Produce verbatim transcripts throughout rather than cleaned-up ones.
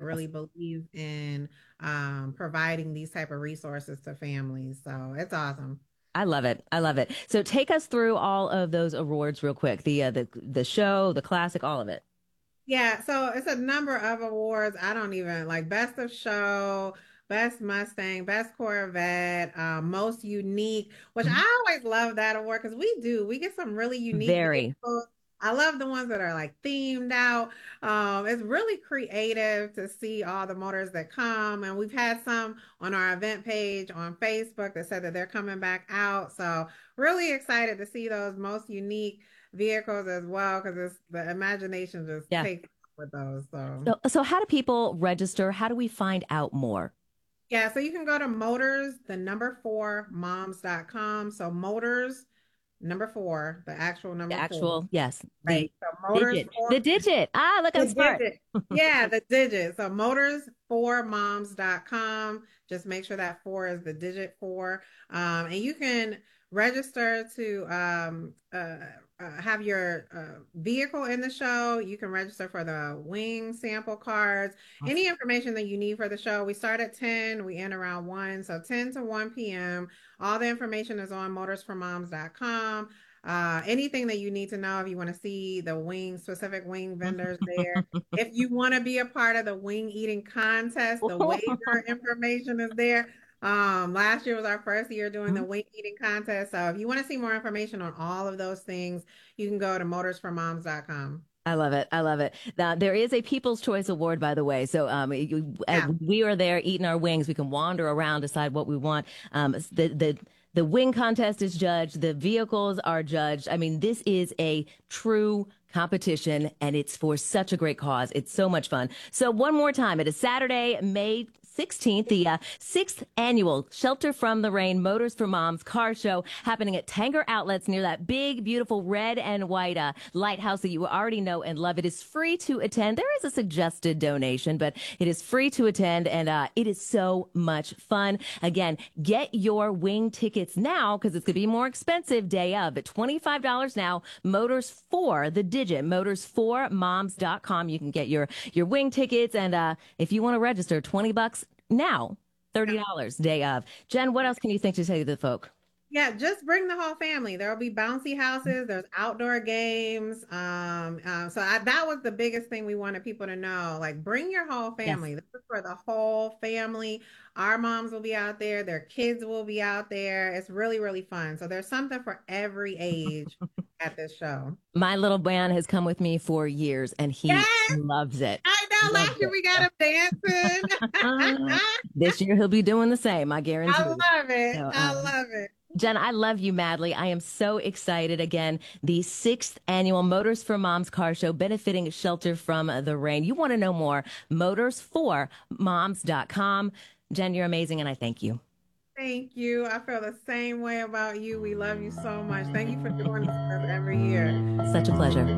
really believe in um, providing these type of resources to families. So it's awesome. I love it. I love it. So take us through all of those awards real quick. The uh, the the show, the classic, all of it. Yeah, so it's a number of awards. I don't even like best of show, best Mustang, best Corvette, um, most unique, which Mhm. I always love that award because we do. We get some really unique Very. vehicles. I love the ones that are like themed out. Um, it's really creative to see all the motors that come, and we've had some on our event page on Facebook that said that they're coming back out. So really excited to see those most unique vehicles as well because it's the imagination just Yeah. takes with those. So So so how do people register? How do we find out more? yeah, so you can go to motors, the number four moms dot com. So motors, number four, the actual The number four. actual, yes, Right. the So motors digit. four The digit. Ah, look, I'm the smart. digit. Yeah, the digit. So motors four moms dot com. Just make sure that four is the digit four. Um, and you can register to um, uh, uh, have your uh, vehicle in the show. You can register for the wing sample cards, any Awesome. information that you need for the show. We start at ten, we end around one. So ten to one p m. All the information is on motors for moms dot com. Uh, anything that you need to know if you want to see the wing, specific wing vendors there. If you want to be a part of the wing eating contest, the wager information is there. Um, last year was our first year doing the wing eating contest. So if you want to see more information on all of those things, you can go to motors for moms dot com. I love it. I love it. Now, there is a People's Choice Award, by the way. So um, you, uh, Yeah. we are there eating our wings. We can wander around, decide what we want. Um, the the the wing contest is judged. The vehicles are judged. I mean, this is a true competition, and it's for such a great cause. It's so much fun. So one more time, it is Saturday, May sixteenth, the uh, sixth annual Shelter from the Rain Motors for Moms car show happening at Tanger Outlets near that big, beautiful red and white uh, lighthouse that you already know and love. It is free to attend. There is a suggested donation, but it is free to attend, and uh, it is so much fun. Again, get your wing tickets now because it's going to be more expensive day of at twenty-five dollars now. Motors for the digit, motors for moms dot com. You can get your, your wing tickets, and uh, if you want to register, twenty bucks now, thirty dollars day of. Jen, what else can you think to say to the folk? Yeah, just bring the whole family. There will be bouncy houses. There's outdoor games. Um, uh, so I, that was the biggest thing we wanted people to know. Like, bring your whole Yes. family. This is for the whole family. Our moms will be out there. Their kids will be out there. It's really, really fun. So there's something for every age at this show. My little man has come with me for years and he Yes, loves it. I know. Loves Last year it. we got him dancing. Uh, this year he'll be doing the same, I I guarantee. love it. So, I um, love it. Jen, I love you madly. I am so excited. Again, the sixth annual Motors for Moms car show benefiting Shelter from the Rain. You want to know more? motors for moms dot com. Jen, you're amazing, and I thank you. Thank you. I feel the same way about you. We love you so much. Thank you for doing this with us every year. Such a pleasure.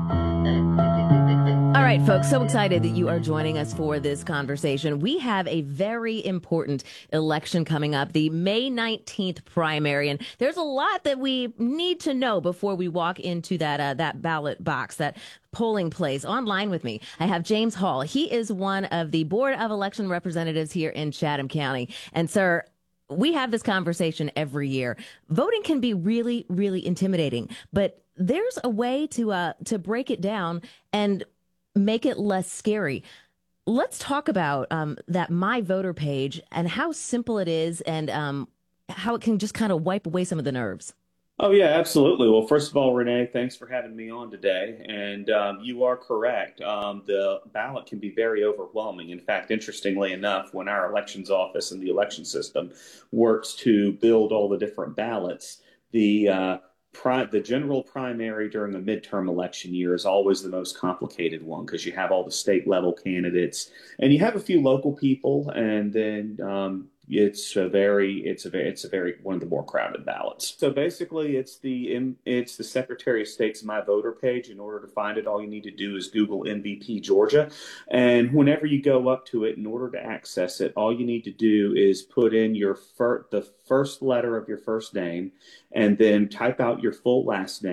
All right, folks, so excited that you are joining us for this conversation. We have a very important election coming up, the May nineteenth primary, and there's a lot that we need to know before we walk into that uh, that ballot box, that polling place. Online with me, I have James Hall. He is one of the Board of Election Representatives here in Chatham County. And sir, we have this conversation every year. Voting can be really, really intimidating, but there's a way to uh to break it down and make it less scary. Let's talk about um, that My Voter page and how simple it is, and um, how it can just kind of wipe away some of the nerves. Oh, yeah, absolutely. Well, first of all, Renee, thanks for having me on today. And um, you are correct. Um, the ballot can be very overwhelming. In fact, interestingly enough, when our elections office and the election system works to build all the different ballots, the uh, pri the general primary during a midterm election year is always the most complicated one because you have all the state level candidates and you have a few local people, and then um, it's a very it's a very it's a very one of the more crowded ballots. So basically, it's the it's the Secretary of State's My Voter page. In order to find it, all you need to do is Google M V P Georgia, and whenever you go up to it, in order to access it, all you need to do is put in your fir- the first letter of your first name, and then type out your full last name,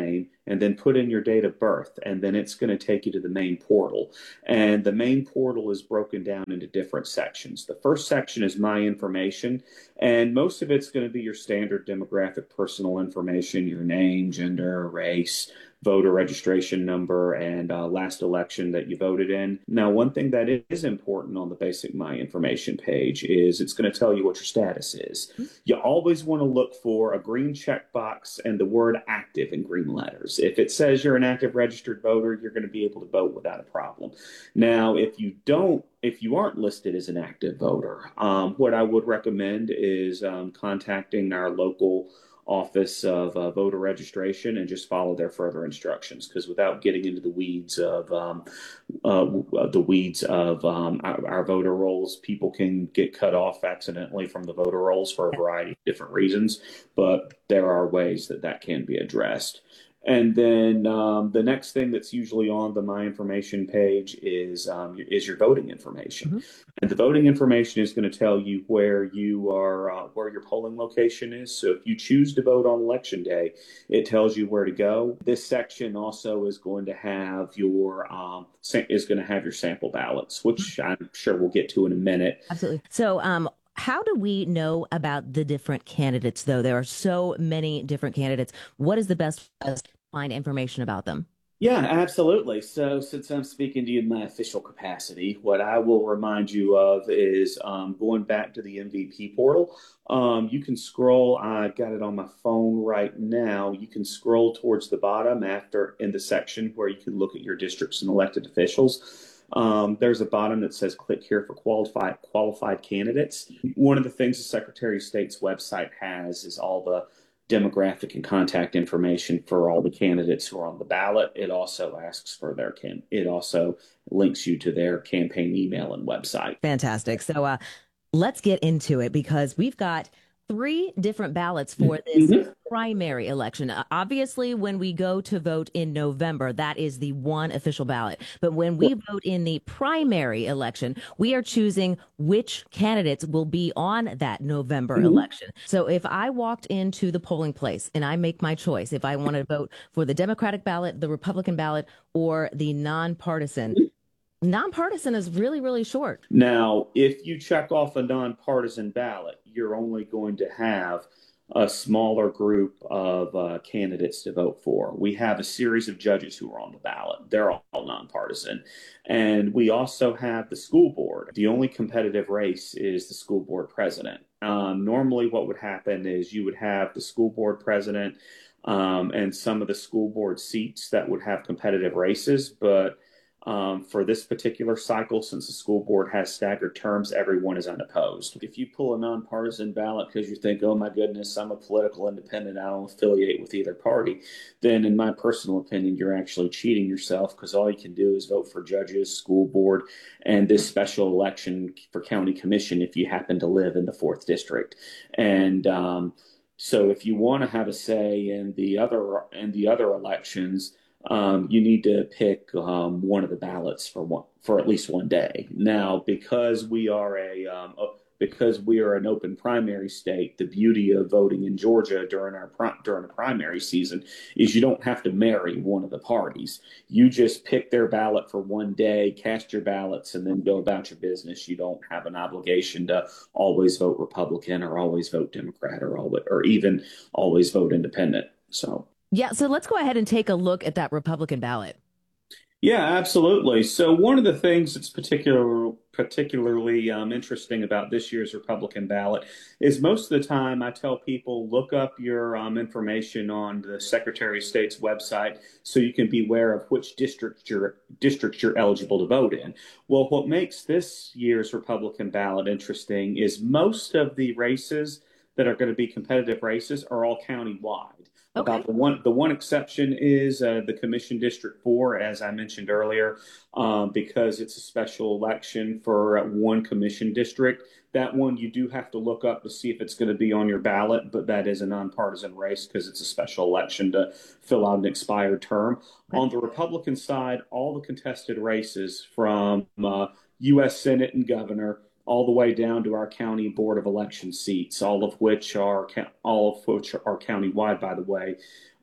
and then put in your date of birth, and then it's going to take you to the main portal. And the main portal is broken down into different sections. The first section is My Information, and most of it's going to be your standard demographic personal information, your name, gender, race, voter registration number, and uh, last election that you voted in. Now, one thing that is important on the basic My Information page is it's going to tell you what your status is. You always want to look for a green checkbox and the word active in green letters. If it says you're an active registered voter, you're going to be able to vote without a problem. Now, if you don't, if you aren't listed as an active voter, um, what I would recommend is um, contacting our local office of uh, voter registration and just follow their further instructions, because without getting into the weeds of um, uh, the weeds of um, our, our voter rolls, people can get cut off accidentally from the voter rolls for a variety of different reasons, but there are ways that that can be addressed. And then um, the next thing that's usually on the My Information page is um, is your voting information. Mm-hmm. And the voting information is going to tell you where you are, uh, where your polling location is. So if you choose to vote on election day, it tells you where to go. This section also is going to have your um, is going to have your sample ballots, which I'm sure we'll get to in a minute. Absolutely. So um. How do we know about the different candidates, though? There are so many different candidates. What is the best way to find information about them? Yeah, absolutely. So since I'm speaking to you in my official capacity, what I will remind you of is um, going back to the M V P portal. Um, you can scroll. I've got it on my phone right now. You can scroll towards the bottom after in the section where you can look at your districts and elected officials. Um, there's a bottom that says click here for qualified qualified candidates. One of the things the Secretary of State's website has is all the demographic and contact information for all the candidates who are on the ballot. It also asks for their can. It also links you to their campaign email and website. Fantastic. So uh, let's get into it, because we've got three different ballots for this mm-hmm. primary election. Uh, obviously, when we go to vote in November, that is the one official ballot. But when we vote in the primary election, we are choosing which candidates will be on that November mm-hmm. election. So if I walked into the polling place and I make my choice, if I want to vote for the Democratic ballot, the Republican ballot, or the nonpartisan, nonpartisan is really, really short. Now, if you check off a nonpartisan ballot, you're only going to have a smaller group of uh, candidates to vote for. We have a series of judges who are on the ballot. They're all nonpartisan. And we also have the school board. The only competitive race is the school board president. Um, normally what would happen is you would have the school board president um, and some of the school board seats that would have competitive races, but Um, for this particular cycle, since the school board has staggered terms, everyone is unopposed. If you pull a nonpartisan ballot because you think, oh my goodness, I'm a political independent, I don't affiliate with either party, then in my personal opinion, you're actually cheating yourself, because all you can do is vote for judges, school board, and this special election for county commission if you happen to live in the fourth district. And um, so if you want to have a say in the other in the other elections, Um, you need to pick um, one of the ballots for one for at least one day. Now, because we are a um, because we are an open primary state, the beauty of voting in Georgia during our during a primary season is you don't have to marry one of the parties. You just pick their ballot for one day, cast your ballots, and then go about your business. You don't have an obligation to always vote Republican or always vote Democrat or all, or even always vote independent. So. Yeah, so let's go ahead and take a look at that Republican ballot. Yeah, absolutely. So one of the things that's particular, particularly um, interesting about this year's Republican ballot is most of the time I tell people, look up your um, information on the Secretary of State's website so you can be aware of which district you're, districts you're eligible to vote in. Well, what makes this year's Republican ballot interesting is most of the races that are going to be competitive races are all county-wide. Okay. About the one, the one exception is uh, the Commission District four, as I mentioned earlier, um, because it's a special election for uh, one commission district. That one you do have to look up to see if it's going to be on your ballot, but that is a nonpartisan race because it's a special election to fill out an expired term. Okay. On the Republican side, all the contested races from uh, U S Senate and governor, all the way down to our county board of election seats, all of which are all of which are countywide, by the way,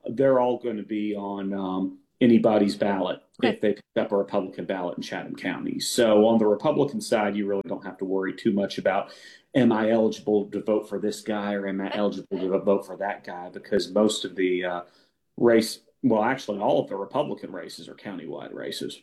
they're all going to be on um, anybody's ballot Okay. if they pick up a Republican ballot in Chatham County. So on the Republican side, you really don't have to worry too much about, am I eligible to vote for this guy or am I eligible to vote for that guy? Because most of the uh, race, well, actually, all of the Republican races are countywide races.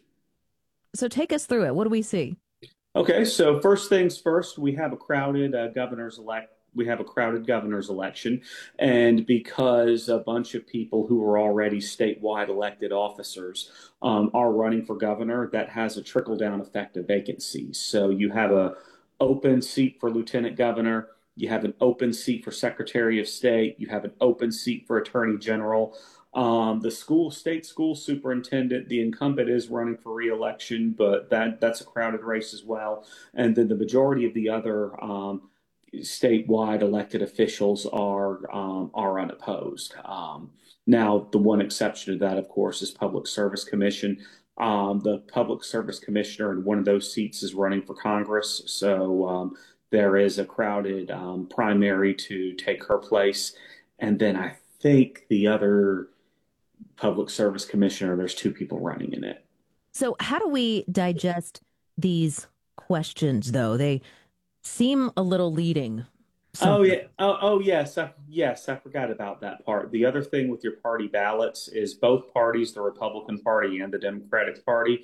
So take us through it. What do we see? Okay, so first things first, we have a crowded uh, governor's elect. We have a crowded governor's election, and because a bunch of people who are already statewide elected officers um, are running for governor, that has a trickle down effect of vacancies. So you have a open seat for lieutenant governor, you have an open seat for secretary of state, you have an open seat for attorney general. Um, the school, state school superintendent, the incumbent is running for reelection, but that that's a crowded race as well. And then the majority of the other um, statewide elected officials are um, are unopposed. Um, now, the one exception to that, of course, is Public Service Commission. Um, the Public Service Commissioner in one of those seats is running for Congress, so um, there is a crowded um, primary to take her place. And then I think the other public service commissioner, there's two people running in it. So, how do we digest these questions, though? They seem a little leading. Oh Sometimes. yeah. Oh, oh yes. I, yes, I forgot about that part. The other thing with your party ballots is both parties, the Republican Party and the Democratic Party,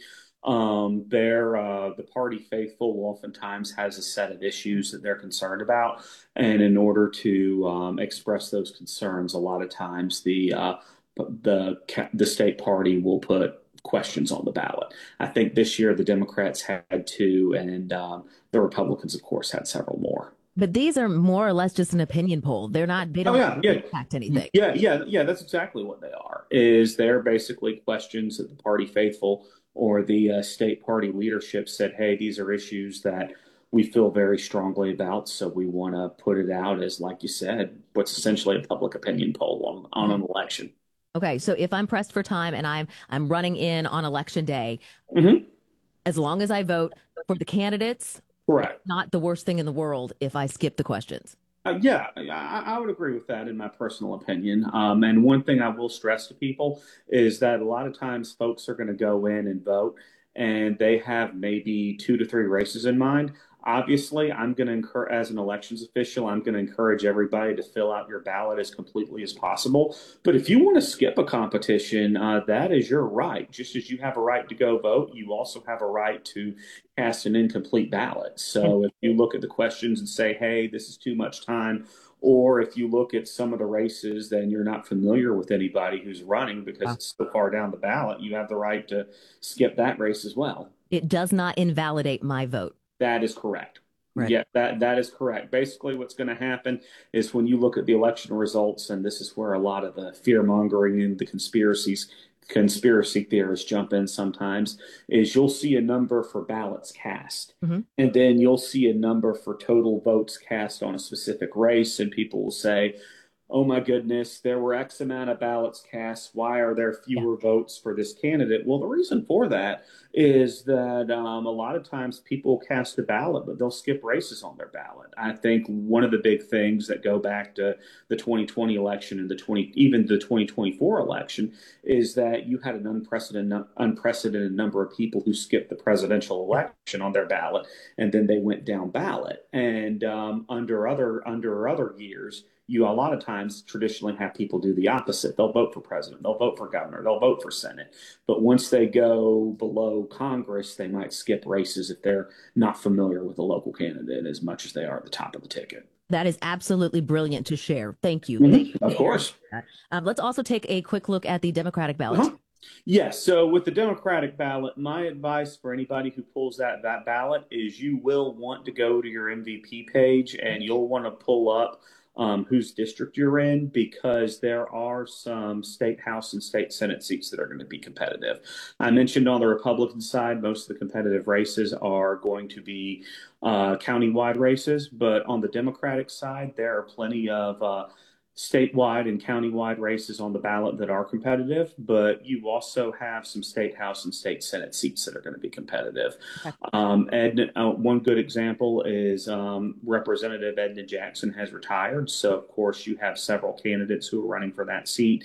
um, they're uh, the party faithful oftentimes has a set of issues that they're concerned about, and in order to um, express those concerns, a lot of times the uh, the the state party will put questions on the ballot. I think this year the Democrats had two, and um, the Republicans, of course, had several more. But these are more or less just an opinion poll. They're not, they Oh don't yeah, yeah, impact anything. yeah, yeah, yeah. That's exactly what they are. Is they're basically questions that the party faithful or the uh, state party leadership said, "Hey, these are issues that we feel very strongly about, so we want to put it out as, like you said, what's essentially a public opinion poll on, on an election." Okay, so if I'm pressed for time and I'm I'm running in on election day, Mm-hmm. as long as I vote for the candidates, Correct. not the worst thing in the world if I skip the questions. Uh, yeah, I, I would agree with that in my personal opinion. Um, and one thing I will stress to people is that a lot of times folks are going to go in and vote and they have maybe two to three races in mind. Obviously, I'm going to encourage, as an elections official, I'm going to encourage everybody to fill out your ballot as completely as possible. But if you want to skip a competition, uh, that is your right. Just as you have a right to go vote, you also have a right to cast an incomplete ballot. And So if you look at the questions and say, hey, this is too much time, or if you look at some of the races, then you're not familiar with anybody who's running because uh, it's so far down the ballot, you have the right to skip that race as well. it does not invalidate my vote. That is correct. Right. Yeah, that that is correct. Basically, what's going to happen is when you look at the election results, and this is where a lot of the fear mongering and the conspiracies, conspiracy theorists jump in sometimes, is you'll see a number for ballots cast, Mm-hmm. and then you'll see a number for total votes cast on a specific race, and people will say, oh my goodness, there were X amount of ballots cast. Why are there Yeah. fewer votes for this candidate? Well, the reason for that is that um, a lot of times people cast a ballot, but they'll skip races on their ballot. I think one of the big things that go back to the twenty twenty election and the twenty even the twenty twenty-four election is that you had an unprecedented unprecedented number of people who skipped the presidential election on their ballot, and then they went down ballot. And um, under other under other years, you a lot of times traditionally have people do the opposite. They'll vote for president, they'll vote for governor, they'll vote for senate. But once they go below Congress, they might skip races if they're not familiar with the local candidate as much as they are at the top of the ticket. That is absolutely brilliant to share. Thank you. Mm-hmm. Thank you. Of course. Um, let's also take a quick look at the Democratic ballot. Uh-huh. Yes. So with the Democratic ballot, my advice for anybody who pulls that, that ballot is you will want to go to your M V P page and you'll want to pull up um, whose district you're in because there are some state house and state senate seats that are going to be competitive. I mentioned on the Republican side, most of the competitive races are going to be uh, countywide races, but on the Democratic side, there are plenty of uh, statewide and countywide races on the ballot that are competitive, but you also have some state house and state senate seats that are going to be competitive. Okay. Um, Ed, uh, one good example is um, Representative Edna Jackson has retired, so of course you have several candidates who are running for that seat.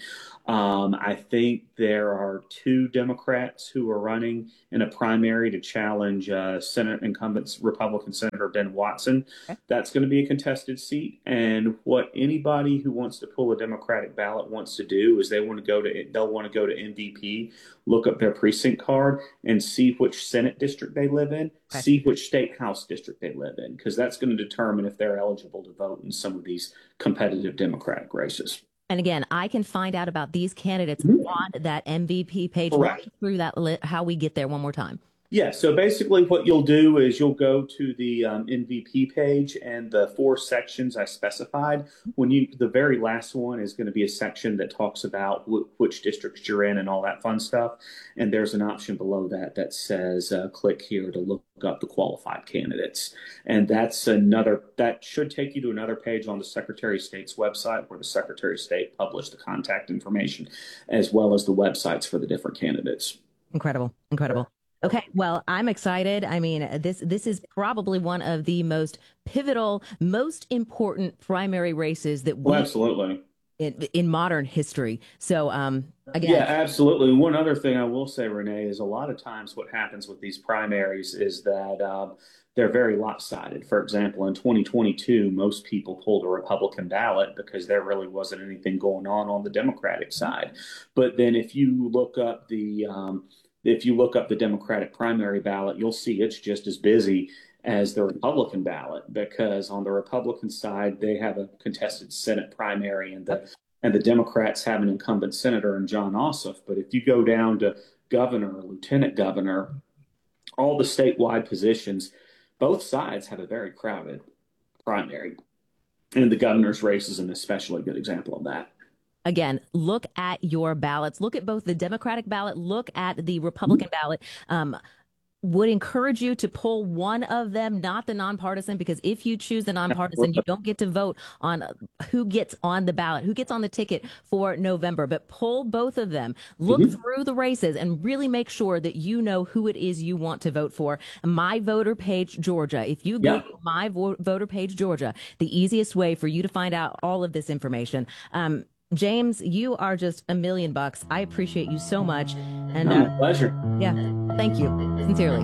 Um, I think there are two Democrats who are running in a primary to challenge uh, Senate incumbent Republican Senator Ben Watson. Okay. That's going to be a contested seat. And what anybody who wants to pull a Democratic ballot wants to do is they want to go to they'll want to go to M V P, look up their precinct card, and see which Senate district they live in, Okay. see which state house district they live in, because that's going to determine if they're eligible to vote in some of these competitive Democratic races. And again, I can find out about these candidates Mhm. on that M V P page. Correct. Walk through that, li- how we get there one more time. Yeah, so basically what you'll do is you'll go to the um, M V P page, and the four sections I specified. When you, the very last one is going to be a section that talks about w- which districts you're in and all that fun stuff. And there's an option below that that says uh, click here to look up the qualified candidates. And that's another, that should take you to another page on the Secretary of State's website, where the Secretary of State published the contact information as well as the websites for the different candidates. Incredible. Incredible. Okay, well, I'm excited. I mean, this this is probably one of the most pivotal, most important primary races that we Well, absolutely. in, in modern history. So, um, again, Yeah, absolutely. One other thing I will say, Renee, is a lot of times what happens with these primaries is that um, they're very lopsided. For example, in twenty twenty-two, most people pulled a Republican ballot because there really wasn't anything going on on the Democratic side. But then if you look up the um, if you look up the Democratic primary ballot, you'll see it's just as busy as the Republican ballot, because on the Republican side, they have a contested Senate primary, and the and the Democrats have an incumbent senator in John Ossoff. But if you go down to governor or lieutenant governor, all the statewide positions, both sides have a very crowded primary. And the governor's race is an especially good example of that. again, look at your ballots. Look at both the Democratic ballot, look at the Republican ballot. Um, would encourage you to pull one of them, not the nonpartisan, because if you choose the nonpartisan, you don't get to vote on who gets on the ballot, who gets on the ticket for November. But pull both of them, look mm-hmm. through the races, and really make sure that you know who it is you want to vote for. My Voter Page Georgia. If you go yeah. to My Vo- Voter Page Georgia, the easiest way for you to find out all of this information. Um, James, you are just a million bucks. I appreciate you so much. And oh, uh, pleasure. Yeah, thank you. Sincerely.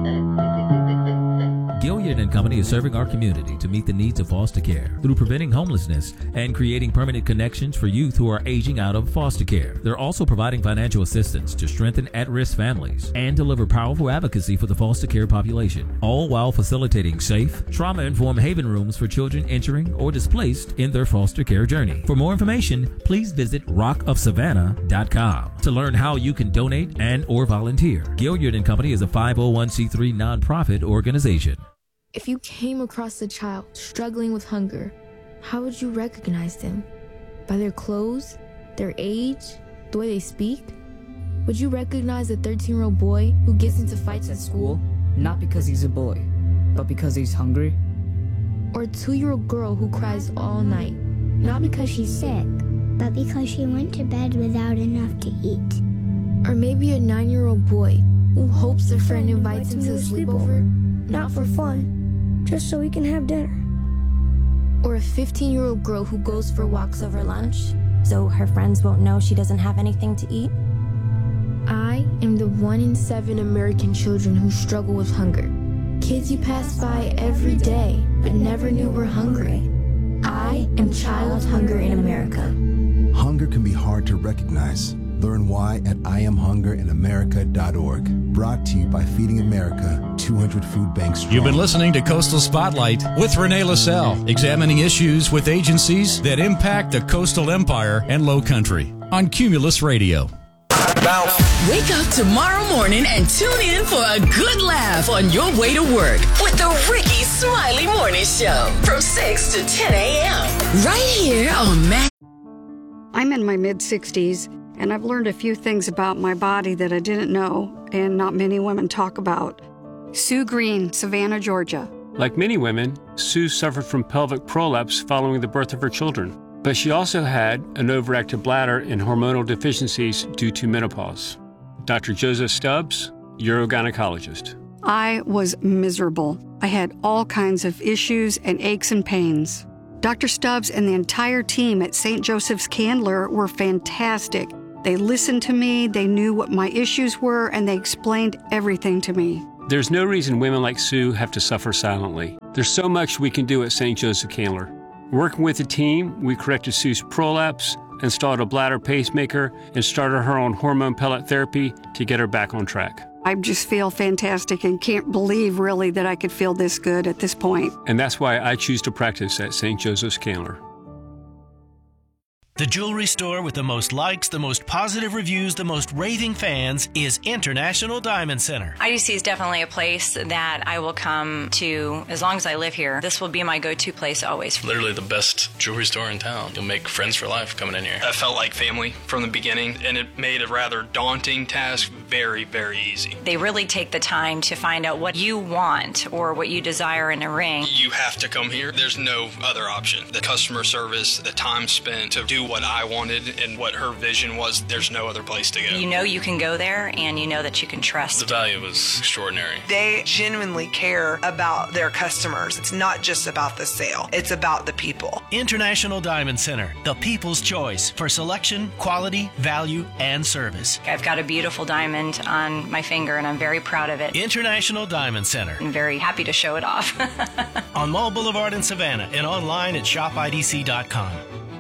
Gilliard and Company is serving our community to meet the needs of foster care through preventing homelessness and creating permanent connections for youth who are aging out of foster care. They're also providing financial assistance to strengthen at-risk families and deliver powerful advocacy for the foster care population, all while facilitating safe, trauma-informed haven rooms for children entering or displaced in their foster care journey. For more information, please visit rock of savannah dot com to learn how you can donate and or volunteer. Gilliard and Company is a five oh one c three nonprofit organization. If you came across a child struggling with hunger, how would you recognize them? By their clothes, their age, the way they speak? Would you recognize a thirteen-year-old boy who gets into fights at school? Not because he's a boy, but because he's hungry? Or a two-year-old girl who cries all night, not because she's sick, but because she went to bed without enough to eat? Or maybe a nine-year-old boy who hopes a friend invites him to a sleepover, not for fun, just so we can have dinner. Or a fifteen-year-old girl who goes for walks over lunch, so her friends won't know she doesn't have anything to eat. I am the one in seven American children who struggle with hunger. Kids you pass by every day, but never knew were hungry. I am child hunger in America. Hunger can be hard to recognize. Learn why at I am hunger in america dot org. Brought to you by Feeding America, two hundred food banks strong. You've been listening to Coastal Spotlight with Renee LaSalle, examining issues with agencies that impact the coastal empire and low country on Cumulus Radio. Wake up tomorrow morning and tune in for a good laugh on your way to work with the Ricky Smiley Morning Show from six to ten a.m. right here on Mac. I'm in my mid-sixties, and I've learned a few things about my body that I didn't know and not many women talk about. Sue Green, Savannah, Georgia. Like many women, Sue suffered from pelvic prolapse following the birth of her children. But she also had an overactive bladder and hormonal deficiencies due to menopause. Doctor Joseph Stubbs, urogynecologist. I was miserable. I had all kinds of issues and aches and pains. Doctor Stubbs and the entire team at Saint Joseph's Candler were fantastic. They listened to me, they knew what my issues were, and they explained everything to me. There's no reason women like Sue have to suffer silently. There's so much we can do at Saint Joseph Candler. Working with the team, we corrected Sue's prolapse, installed a bladder pacemaker, and started her on hormone pellet therapy to get her back on track. I just feel fantastic and can't believe really that I could feel this good at this point. And that's why I choose to practice at Saint Joseph's Candler. The jewelry store with the most likes, the most positive reviews, the most raving fans is International Diamond Center. I D C is definitely a place that I will come to as long as I live here. This will be my go-to place always. Literally the best jewelry store in town. You'll make friends for life coming in here. I felt like family from the beginning, and it made a rather daunting task very, very easy. They really take the time to find out what you want or what you desire in a ring. You have to come here. There's no other option. The customer service, the time spent to do what I wanted and what her vision was, there's no other place to go. You know you can go there, and you know that you can trust. The value was extraordinary. They genuinely care about their customers. It's not just about the sale. It's about the people. International Diamond Center, the people's choice for selection, quality, value, and service. I've got a beautiful diamond on my finger, and I'm very proud of it. International Diamond Center. I'm very happy to show it off. On Mall Boulevard in Savannah and online at shop I D C dot com.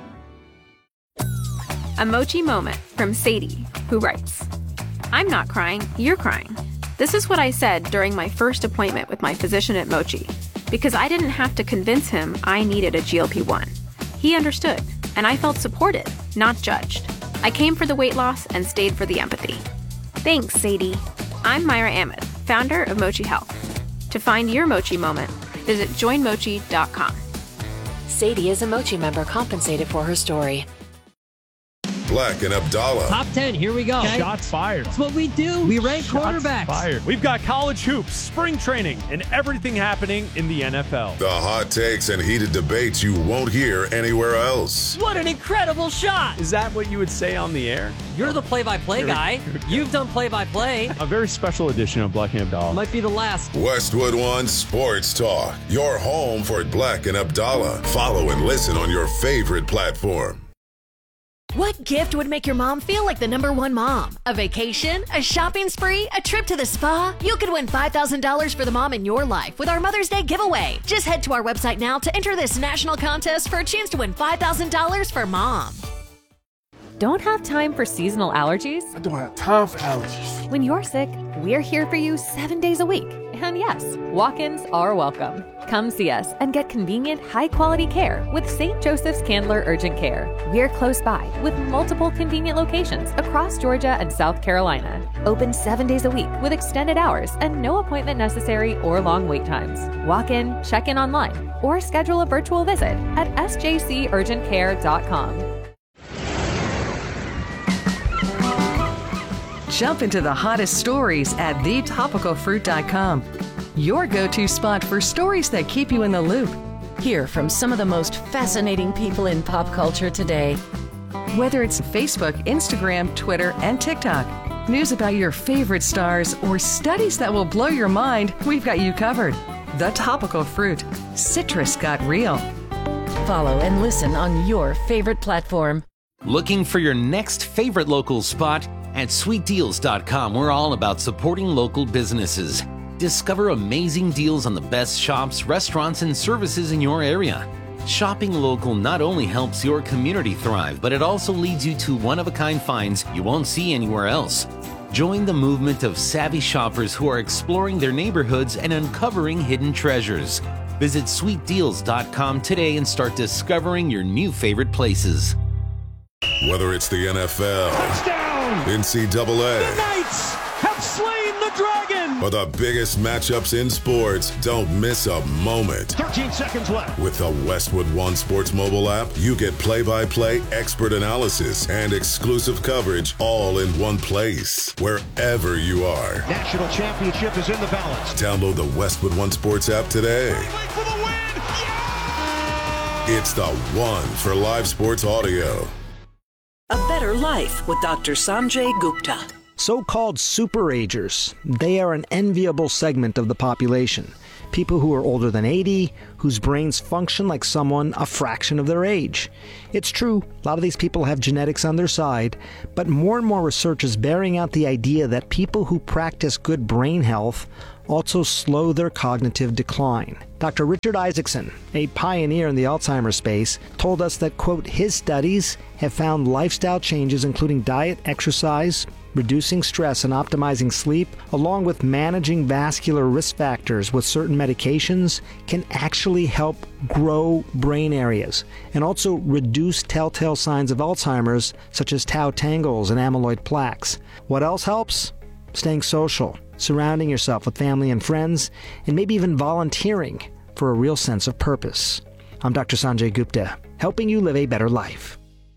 A Mochi moment from Sadie, who writes, I'm not crying, you're crying. This is what I said during my first appointment with my physician at Mochi, because I didn't have to convince him I needed a G L P one. He understood, and I felt supported, not judged. I came for the weight loss and stayed for the empathy. Thanks, Sadie. I'm Myra Ahmed, founder of Mochi Health. To find your Mochi moment, visit join mochi dot com. Sadie is a Mochi member compensated for her story. Black and Abdallah. Top ten, here we go. Okay. Shots fired. That's what we do. We rank Shots quarterbacks. Fired. We've got college hoops, spring training, and everything happening in the N F L. The hot takes and heated debates you won't hear anywhere else. What an incredible shot. Is that what you would say on the air? You're the play-by-play guy. You've done play-by-play. A very special edition of Black and Abdallah. Might be the last. Westwood One Sports Talk. Your home for Black and Abdallah. Follow and listen on your favorite platform. What gift would make your mom feel like the number one mom? A vacation? A shopping spree? A trip to the spa? You could win five thousand dollars for the mom in your life with our Mother's Day giveaway. Just head to our website now to enter this national contest for a chance to win five thousand dollars for mom. Don't have time for seasonal allergies? I don't have time for allergies. When you're sick, we're here for you seven days a week. And yes, walk-ins are welcome. Come see us and get convenient, high-quality care with Saint Joseph's Candler Urgent Care. We're close by with multiple convenient locations across Georgia and South Carolina. Open seven days a week with extended hours and no appointment necessary or long wait times. Walk in, check in online, or schedule a virtual visit at s j c urgent care dot com. Jump into the hottest stories at the topical fruit dot com. Your go-to spot for stories that keep you in the loop. Hear from some of the most fascinating people in pop culture today. Whether it's Facebook, Instagram, Twitter, and TikTok, news about your favorite stars, or studies that will blow your mind, we've got you covered. The Topical Fruit. Citrus got real. Follow and listen on your favorite platform. Looking for your next favorite local spot? At sweet deals dot com, we're all about supporting local businesses. Discover amazing deals on the best shops, restaurants, and services in your area. Shopping local not only helps your community thrive, but it also leads you to one-of-a-kind finds you won't see anywhere else. Join the movement of savvy shoppers who are exploring their neighborhoods and uncovering hidden treasures. Visit sweet deals dot com today and start discovering your new favorite places. Whether it's the N F L, touchdown, N C double A, the Knights have slain the dragon, or the biggest matchups in sports, don't miss a moment. thirteen seconds left. With the Westwood One Sports mobile app, you get play-by-play, expert analysis, and exclusive coverage all in one place, wherever you are. National championship is in the balance. Download the Westwood One Sports app today. For the win. Yeah! It's the one for live sports audio. A Better Life with Doctor Sanjay Gupta. So-called superagers, they are an enviable segment of the population. people who are older than eighty, whose brains function like someone a fraction of their age. It's true, a lot of these people have genetics on their side, but more and more research is bearing out the idea that people who practice good brain health also slow their cognitive decline. Doctor Richard Isaacson, a pioneer in the Alzheimer's space, told us that, quote, his studies have found lifestyle changes including diet, exercise, reducing stress and optimizing sleep, along with managing vascular risk factors with certain medications, can actually help grow brain areas and also reduce telltale signs of Alzheimer's, such as tau tangles and amyloid plaques. What else helps? Staying social, surrounding yourself with family and friends, and maybe even volunteering for a real sense of purpose. I'm Doctor Sanjay Gupta, helping you live a better life.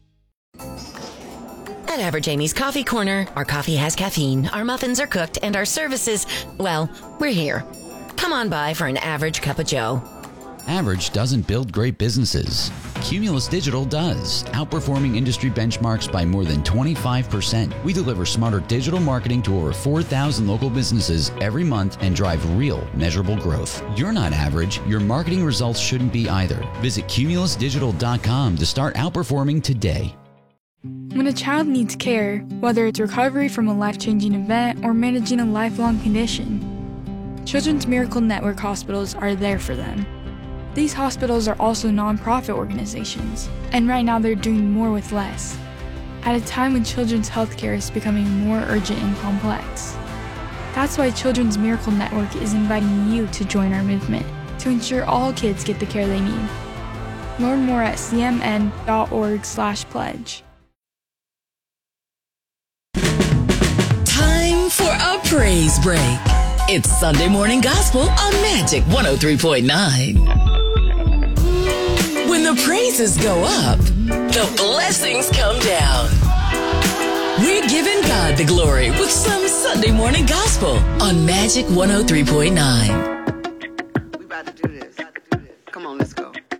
At Average Amy's Coffee Corner, our coffee has caffeine, our muffins are cooked, and our services, well, we're here. Come on by for an average cup of joe. Average doesn't build great businesses. Cumulus Digital does, outperforming industry benchmarks by more than twenty-five percent. We deliver smarter digital marketing to over four thousand local businesses every month and drive real, measurable growth. You're not average. Your marketing results shouldn't be either. Visit cumulus digital dot com to start outperforming today. When a child needs care, whether it's recovery from a life-changing event or managing a lifelong condition, Children's Miracle Network hospitals are there for them. These hospitals are also nonprofit organizations, and right now they're doing more with less, at a time when children's healthcare is becoming more urgent and complex. That's why Children's Miracle Network is inviting you to join our movement to ensure all kids get the care they need. Learn more at c m n dot org slash pledge. Time for a praise break. It's Sunday Morning Gospel on Magic one oh three point nine. When the praises go up, the blessings come down. We're giving God the glory with some Sunday Morning Gospel on Magic one oh three point nine. We about to do this. Come on, let's go.